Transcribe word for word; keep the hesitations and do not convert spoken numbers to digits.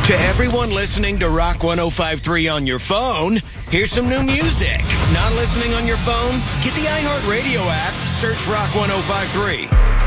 To everyone listening to Rock one oh five point three on your phone, here's some new music. Not listening on your phone? Get the iHeartRadio app, search Rock one oh five point three.